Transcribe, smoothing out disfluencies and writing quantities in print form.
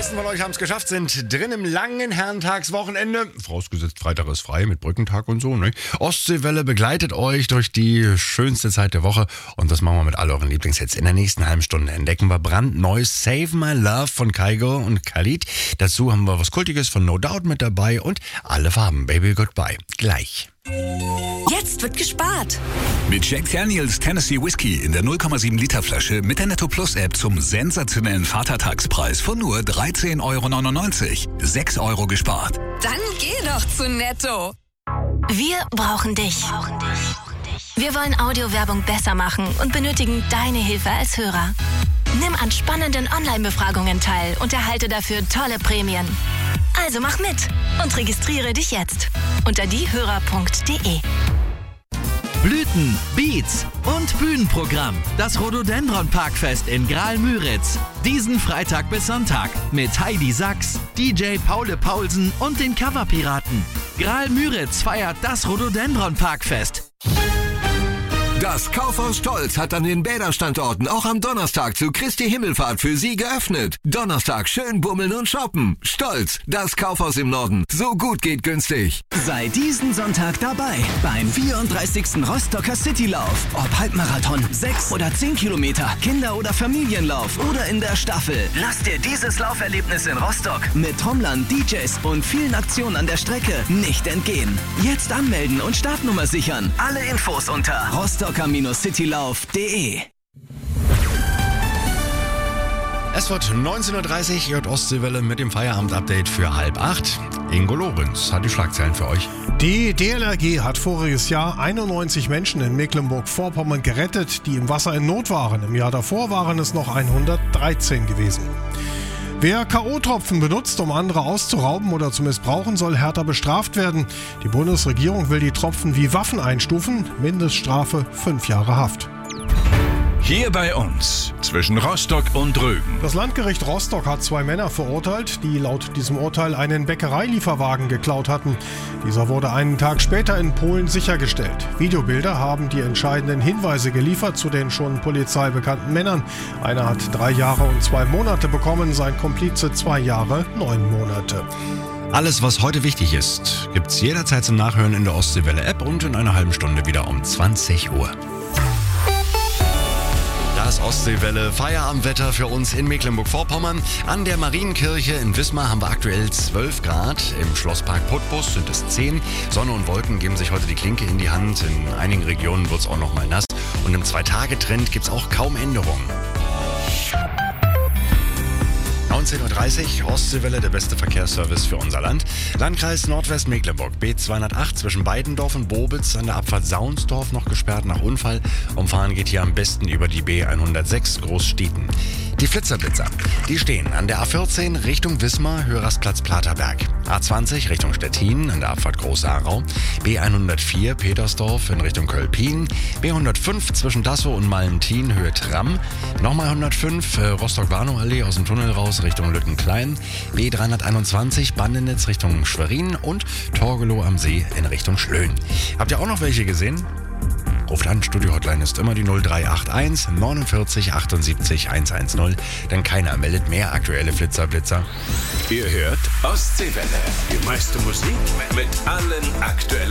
meisten von euch haben es geschafft, sind drin im langen Herrentagswochenende. Vorausgesetzt, Freitag ist frei mit Brückentag und so. Ne? Ostseewelle begleitet euch durch die schönste Zeit der Woche. Und das machen wir mit all euren Lieblingshits. In der nächsten halben Stunde entdecken wir brandneues Save My Love von Kygo und Khalid. Dazu haben wir was Kultiges von No Doubt mit dabei und alle Farben Baby Goodbye. Gleich. Jetzt wird gespart. Mit Jack Daniels Tennessee Whiskey in der 0,7 Liter Flasche mit der Netto Plus App zum sensationellen Vatertagspreis von nur 13,99 €. 6 € gespart. Dann geh doch zu Netto. Wir brauchen dich. Wir wollen Audiowerbung besser machen und benötigen deine Hilfe als Hörer. Nimm an spannenden Online-Befragungen teil und erhalte dafür tolle Prämien. Also mach mit und registriere dich jetzt unter diehörer.de. Blüten, Beats und Bühnenprogramm. Das Rhododendron Parkfest in Graal-Müritz. Diesen Freitag bis Sonntag mit Heidi Sachs, DJ Paule Paulsen und den Coverpiraten. Graal-Müritz feiert das Rhododendron Parkfest. Das Kaufhaus Stolz hat an den Bäderstandorten auch am Donnerstag zu Christi Himmelfahrt für Sie geöffnet. Donnerstag schön bummeln und shoppen. Stolz, das Kaufhaus im Norden. So gut geht günstig. Sei diesen Sonntag dabei beim 34. Rostocker Citylauf. Ob Halbmarathon, 6 oder 10 Kilometer, Kinder- oder Familienlauf oder in der Staffel. Lass dir dieses Lauferlebnis in Rostock mit Trommlern, DJs und vielen Aktionen an der Strecke nicht entgehen. Jetzt anmelden und Startnummer sichern. Alle Infos unter rostocker-citylauf.de. Es wird 19:30 Uhr, ihr hört Ostseewelle mit dem Feierabend-Update für 7:30. Ingo Lorenz hat die Schlagzeilen für euch. Die DLRG hat voriges Jahr 91 Menschen in Mecklenburg-Vorpommern gerettet, die im Wasser in Not waren. Im Jahr davor waren es noch 113 gewesen. Wer K.O.-Tropfen benutzt, um andere auszurauben oder zu missbrauchen, soll härter bestraft werden. Die Bundesregierung will die Tropfen wie Waffen einstufen. Mindeststrafe 5 Jahre Haft. Hier bei uns, zwischen Rostock und Rügen. Das Landgericht Rostock hat 2 Männer verurteilt, die laut diesem Urteil einen Bäckereilieferwagen geklaut hatten. Dieser wurde einen Tag später in Polen sichergestellt. Videobilder haben die entscheidenden Hinweise geliefert zu den schon polizeibekannten Männern. Einer hat 3 Jahre und 2 Monate bekommen, sein Komplize 2 Jahre, 9 Monate. Alles, was heute wichtig ist, gibt's jederzeit zum Nachhören in der Ostseewelle-App und in einer halben Stunde wieder um 20 Uhr. Das Ostseewelle Feierabendwetter für uns in Mecklenburg-Vorpommern. An der Marienkirche in Wismar haben wir aktuell 12 Grad. Im Schlosspark Putbus sind es 10. Sonne und Wolken geben sich heute die Klinke in die Hand. In einigen Regionen wird es auch noch mal nass. Und im 2-Tage-Trend gibt es auch kaum Änderungen. 19:30 Uhr, Ostseewelle, der beste Verkehrsservice für unser Land. Landkreis Nordwestmecklenburg, B208 zwischen Beidendorf und Bobitz, an der Abfahrt Saunsdorf noch gesperrt nach Unfall. Umfahren geht hier am besten über die B106 Großstieten. Die Flitzerblitzer, die stehen an der A14 Richtung Wismar, Höherastplatz Platerberg. A20 Richtung Stettin, an der Abfahrt Groß-Aarau. B104 Petersdorf in Richtung Kölpin. B105 zwischen Dassow und Mallentin, Höhe Tramm. Nochmal 105 Rostock-Warnow-Allee aus dem Tunnel raus Richtung Lückenklein. B321 Bandenetz Richtung Schwerin und Torgelow am See in Richtung Schlöhn. Habt ihr auch noch welche gesehen? Ruft an, Studio-Hotline ist immer die 0381 49 78 110, denn keiner meldet mehr aktuelle Flitzer-Blitzer. Ihr hört Ostseewelle. Die meiste Musik mit allen aktuellen